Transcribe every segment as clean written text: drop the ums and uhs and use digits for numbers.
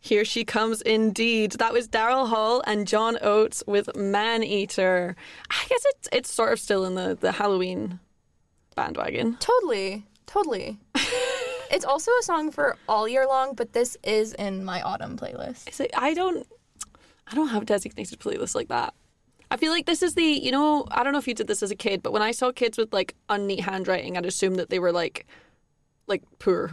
Here she comes indeed. That was Daryl Hall and John Oates with Man Eater. I guess it's sort of still in the Halloween bandwagon. Totally. It's also a song for all year long, but this is in my autumn playlist. I don't have designated playlists like that. I feel like this is I don't know if you did this as a kid, but when I saw kids with like unneat handwriting, I'd assume that they were like poor.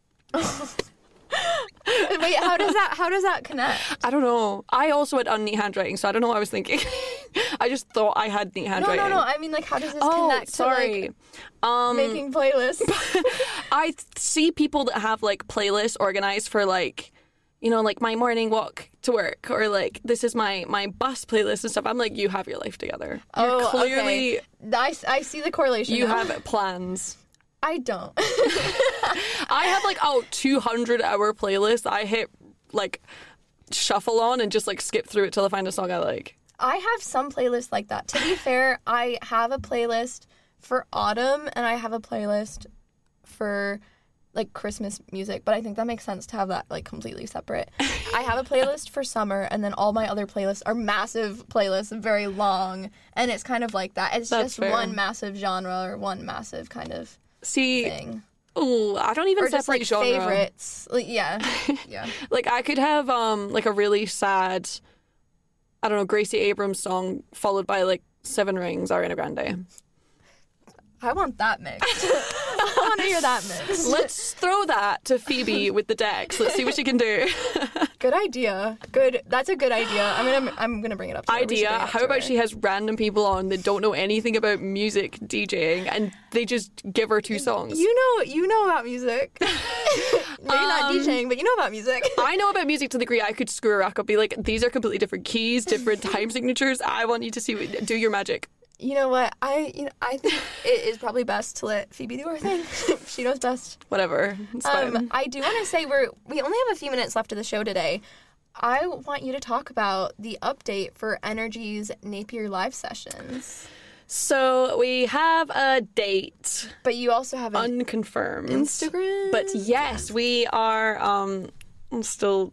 Wait, how does that connect? I don't know. I also had unneat handwriting, so I don't know what I was thinking. I just thought I had neat handwriting. No. I mean, like, how does this connect to like making playlists? I see people that have like playlists organized for like, like my morning walk to work, or like this is my bus playlist and stuff. I'm like, you have your life together. You're clearly. Okay. I see the correlation. You now. have plans. I don't. I have like 200-hour playlist. I hit like shuffle on and just like skip through it till I find a song I like. I have some playlists like that. To be fair, I have a playlist for autumn and I have a playlist for like Christmas music, but I think that makes sense to have that like completely separate. I have a playlist for summer, and then all my other playlists are massive playlists, very long, and it's kind of like that. It's That's just fair. One massive genre or one massive kind of thing. Oh, I don't even Or just separate like genre. favorites. Like, yeah. Like I could have like a really sad, I don't know, Gracie Abrams song followed by like Seven Rings, Ariana Grande. I want that mixed. I want to hear that mixed. Let's throw that to Phoebe with the decks. Let's see what she can do. Good idea. That's a good idea. I'm gonna bring it up to her. Idea. How about she has random people on that don't know anything about music DJing and they just give her two songs? You know about music. Maybe not DJing, but you know about music. I know about music to the degree I could screw a rack up, be like, these are completely different keys, different time signatures. I want you to do your magic. You know what? I think it is probably best to let Phoebe do her thing. She knows best. Whatever. It's fine. I do want to say we only have a few minutes left of the show today. I want you to talk about the update for Energy's Napier live sessions. So we have a date. But you also have an unconfirmed Instagram? But yes, we are still